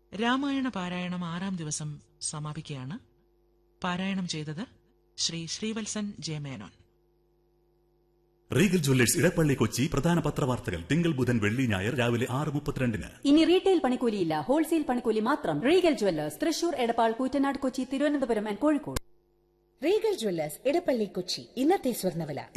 രാമായണ പാരായണം 6-ാം ദിവസം സമാപിക്കുകയാണ്. പാരായണം ചെയ്തത് ശ്രീ ശ്രീവത്സൻ ജയമേനോൻ. റീഗൽ ജ്വല്ലേഴ്സ് ഇടപ്പള്ളി കൊച്ചി പ്രധാന പത്രവാർത്തകൾ തിങ്കൾ ബുധൻ വെള്ളി ഞായർ രാവിലെ 6:32. ഇനി റീറ്റെയിൽ പണിക്കൂലിയില്ല, ഹോൾസെയിൽ പണിക്കൂലി മാത്രം. Regal Jewellers Thrissur, Edappal, Koottanad, Kochi, Thiruvananthapuram and Kozhikode. Regal Jewellers Edappally Kochi. ഇന്നത്തെ സ്വർണ്ണവില